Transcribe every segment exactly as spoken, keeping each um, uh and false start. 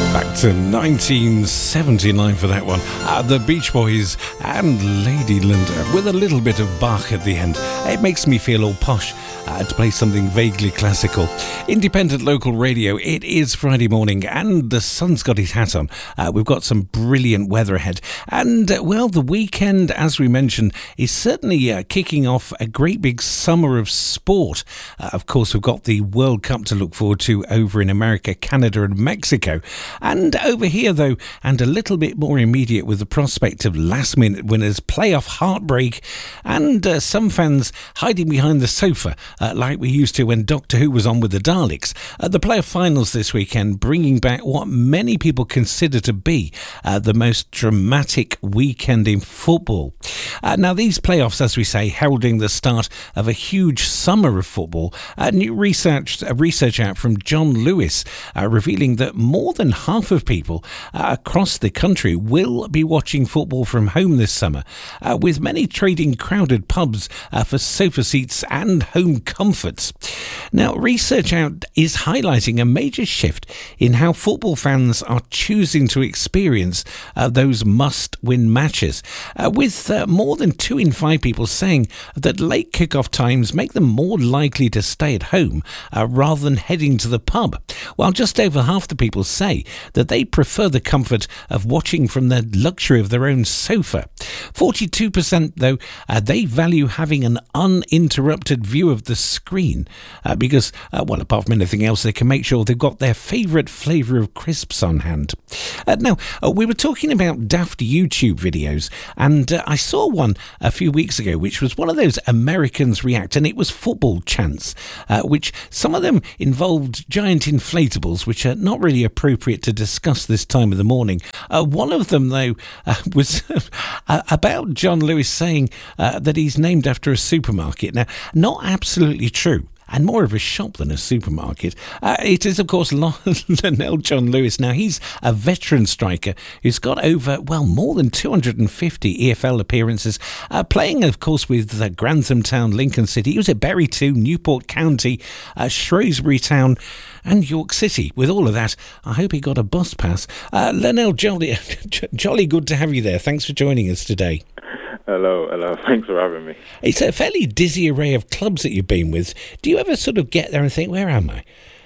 Back to nineteen seventy-nine for that one. Uh, the Beach Boys and Lady Linda with a little bit of Bach at the end. It makes me feel all posh uh, to play something vaguely classical. Independent local radio. It is Friday morning and the sun's got his hat on. Uh, we've got some brilliant weather ahead. And, uh, well, the weekend, as we mentioned, is certainly uh, kicking off a great big summer of sport. Uh, of course, we've got the World Cup to look forward to over in America, Canada and Mexico. And over here, though, and a little bit more immediate with the prospect of last-minute winners, playoff heartbreak, and uh, some fans hiding behind the sofa uh, like we used to when Doctor Who was on with the Daleks. Uh, the playoff finals this weekend bringing back what many people consider to be uh, the most dramatic weekend in football. Uh, now, these playoffs, as we say, heralding the start of a huge summer of football. Uh, new research, uh, research out from John Lewis uh, revealing that more than half of people uh, across the country will be watching football from home this summer, uh, with many trading crowded pubs uh, for sofa seats and home comforts. Now, research out is highlighting a major shift in how football fans are choosing to experience uh, those must-win matches, uh, with uh, more than two in five people saying that late kick-off times make them more likely to stay at home uh, rather than heading to the pub, while just over half the people say that they prefer the comfort of watching from the luxury of their own sofa. forty-two percent, though, uh, they value having an uninterrupted view of the screen uh, because, uh, well, apart from anything else, they can make sure they've got their favourite flavour of crisps on hand. Uh, now, uh, we were talking about daft YouTube videos, and uh, I saw one a few weeks ago, which was one of those Americans react, and it was football chants, uh, which some of them involved giant inflatables, which are not really appropriate to discuss this time of the morning. Uh, one of them, though, uh, was uh, about John Lewis saying uh, that he's named after a supermarket. Now, not absolutely true, and more of a shop than a supermarket. Uh, it is, of course, Lionel John Lewis. Now, he's a veteran striker who's got over, well, more than two hundred fifty E F L appearances, uh, playing, of course, with uh, Grantham Town, Lincoln City. He was at Bury too, Newport County, uh, Shrewsbury Town, and York City. With all of that, I hope he got a bus pass. Uh, Lionel, jolly, jolly good to have you there. Thanks for joining us today. Hello, hello. Thanks for having me. It's a fairly dizzy array of clubs that you've been with. Do you ever sort of get there and think, where am I?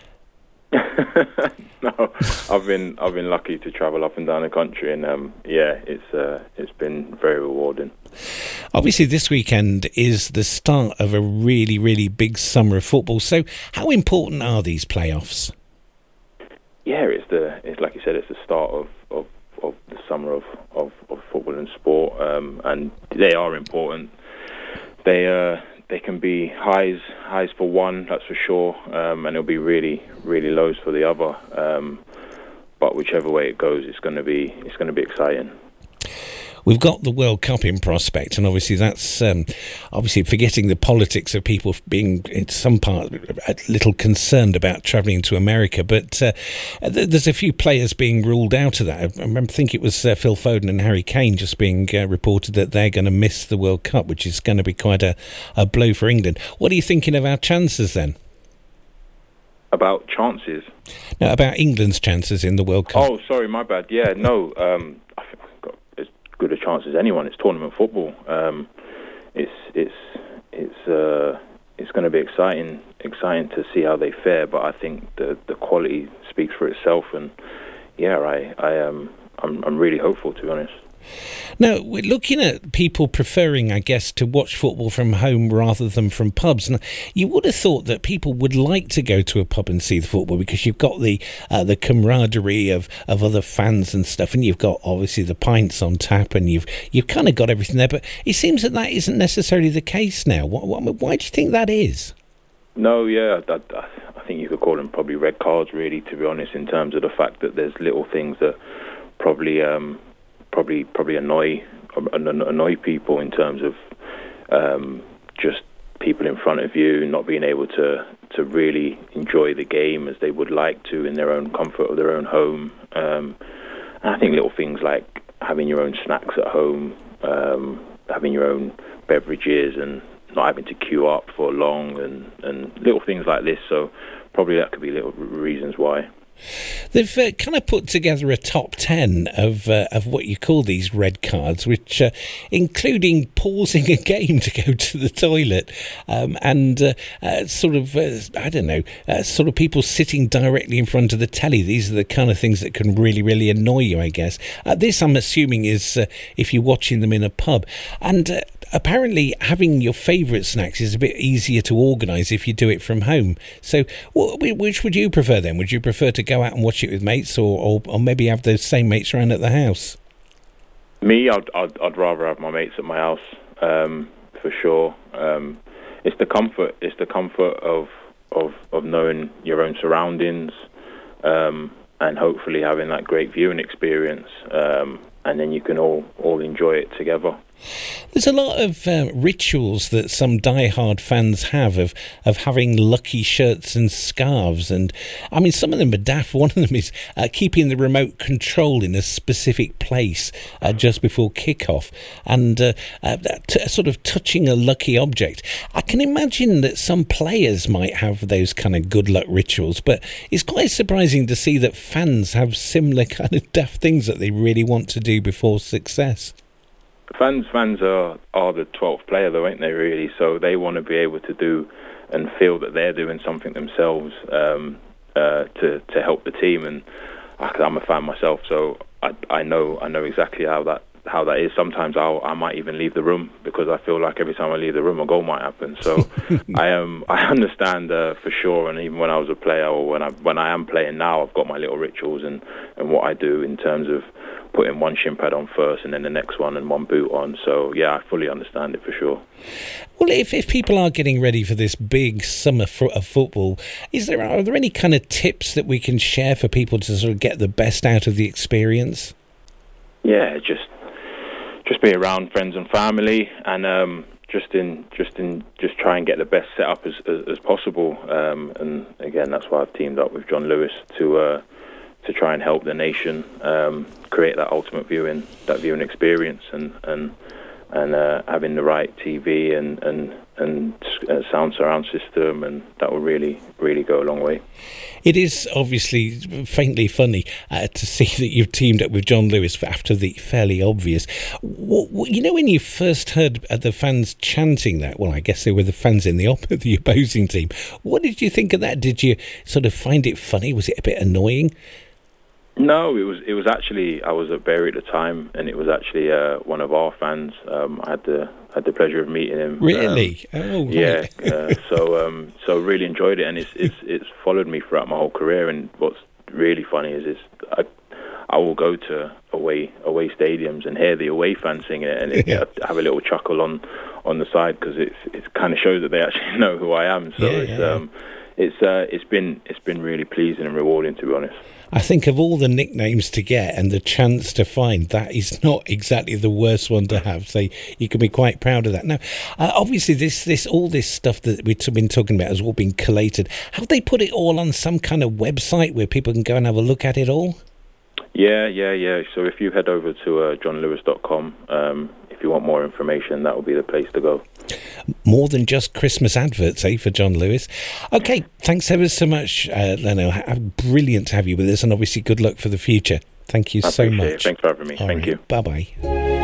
No, I've been I've been lucky to travel up and down the country, and um, yeah, it's uh, it's been very rewarding. Obviously, this weekend is the start of a really, really big summer of football. So, how important are these playoffs? Yeah, it's the it's like you said, it's the start of, of, of the summer of, of, of football and sport, um, and they are important. They uh, they can be highs highs for one, that's for sure, um, and it'll be really really lows for the other. Um, but whichever way it goes, it's going to be it's going to be exciting. We've got the World Cup in prospect, and obviously that's um, obviously forgetting the politics of people being, in some part, a little concerned about travelling to America. But uh, th- there's a few players being ruled out of that. I remember, I think it was uh, Phil Foden and Harry Kane just being uh, reported that they're going to miss the World Cup, which is going to be quite a, a blow for England. What are you thinking of our chances then? About chances? No, about England's chances in the World Cup. Oh, sorry, my bad. Yeah, no, um, I think we've got as good a chance as anyone. It's tournament football. Um, it's it's it's uh, it's going to be exciting exciting to see how they fare. But I think the the quality speaks for itself. And yeah, I I am I'm I'm really hopeful, to be honest. Now, we're looking at people preferring, I guess, to watch football from home rather than from pubs. Now, you would have thought that people would like to go to a pub and see the football because you've got the uh, the camaraderie of, of other fans and stuff, and you've got obviously the pints on tap, and you've you've kind of got everything there. But it seems that that isn't necessarily the case now. What, what, why do you think that is? No, yeah, that, I think you could call them probably red cards, really, to be honest, in terms of the fact that there's little things that probably. Um, Probably, probably annoy annoy people in terms of um, just people in front of you not being able to to really enjoy the game as they would like to in their own comfort of their own home. Um, and I think little things like having your own snacks at home, um, having your own beverages, and not having to queue up for long, and, and little things like this. So probably that could be little reasons why. They've uh, kind of put together a top ten of uh, of what you call these red cards, which uh, including pausing a game to go to the toilet, um, and uh, uh, sort of uh, I don't know, uh, sort of people sitting directly in front of the telly. These are the kind of things that can really, really annoy you, I guess. Uh, this, I'm assuming, is uh, if you're watching them in a pub, and. Uh, Apparently, having your favourite snacks is a bit easier to organise if you do it from home. So, which would you prefer then? Would you prefer to go out and watch it with mates, or, or, or maybe have those same mates around at the house? Me, I'd I'd, I'd rather have my mates at my house, um, for sure. Um, it's the comfort. It's the comfort of of, of knowing your own surroundings, um, and hopefully having that great viewing experience. Um, and then you can all all enjoy it together. There's a lot of uh, rituals that some die-hard fans have of, of having lucky shirts and scarves, and I mean some of them are daft. One of them is uh, keeping the remote control in a specific place uh, just before kick-off, and uh, uh, t- sort of touching a lucky object. I can imagine that some players might have those kind of good luck rituals, but it's quite surprising to see that fans have similar kind of daft things that they really want to do before success. Fans, fans are, are the twelfth player, though, ain't they? Really, so they want to be able to do and feel that they're doing something themselves um, uh, to to help the team. And I'm a fan myself, so I, I know I know exactly how that how that is. Sometimes I I might even leave the room because I feel like every time I leave the room, a goal might happen. So I am I understand uh, for sure. And even when I was a player, or when I when I am playing now, I've got my little rituals and, and what I do in terms of putting one shin pad on first and then the next one and one boot on. So, yeah, I fully understand it for sure. Well, if, if people are getting ready for this big summer fo- of football, is there are there any kind of tips that we can share for people to sort of get the best out of the experience? Yeah, just just be around friends and family, and um, just in just in just try and get the best setup as as, as possible. Um, and again, that's why I've teamed up with John Lewis to. Uh, to try and help the nation um, create that ultimate viewing, that viewing experience, and and and uh, having the right T V and and and uh, sound surround system, and that will really really go a long way. It is obviously faintly funny uh, to see that you've teamed up with John Lewis after the fairly obvious. What, what, you know, when you first heard uh, the fans chanting that, well, I guess they were the fans in the op- the opposing team. What did you think of that? Did you sort of find it funny? Was it a bit annoying? No, it was it was actually, I was at Bury at the time, and it was actually uh, one of our fans. Um, I had the had the pleasure of meeting him. Really? Um, oh, right. Yeah. uh, so um, so really enjoyed it, and it's it's it's followed me throughout my whole career. And what's really funny is is I I will go to away away stadiums and hear the away fans singing it, and it, yeah. I have a little chuckle on on the side because it's it kind of shows that they actually know who I am. So yeah, it's yeah. um it's uh it's been it's been really pleasing and rewarding, to be honest. I think of all the nicknames to get and the chance to find, that is not exactly the worst one to have. So you can be quite proud of that. Now, uh, obviously, this, this all this stuff that we've been talking about has all been collated. Have they put it all on some kind of website where people can go and have a look at it all? Yeah, yeah, yeah. So if you head over to uh, john lewis dot com, um, if you want more information, that will be the place to go. More than just Christmas adverts, eh, for John Lewis. Okay, thanks ever so much, uh, Leno. Brilliant to have you with us, and obviously good luck for the future. Thank you I so appreciate much. it. Thanks for having me. All Thank right, you. Bye-bye.